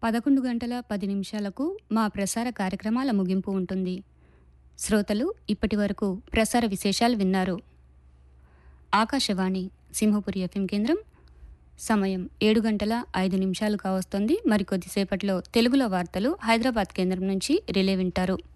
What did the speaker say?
11:10 మా ప్రసార కార్యక్రమాల ముగింపు ఉంటుంది. శ్రోతలు ఇప్పటివరకు ప్రసార విశేషాలు విన్నారు. ఆకాశవాణి సింహపురి ఎఫ్ఎం కేంద్రం. సమయం 7:05 కావస్తోంది. మరికొద్దిసేపట్లో తెలుగులో వార్తలు హైదరాబాద్ కేంద్రం నుంచి రిలే వింటారు.